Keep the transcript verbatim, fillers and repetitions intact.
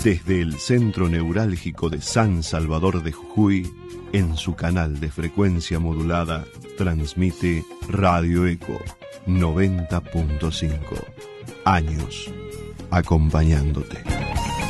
Desde el centro neurálgico de San Salvador de Jujuy, en su canal de frecuencia modulada, transmite Radio Eco noventa punto cinco. Años acompañándote.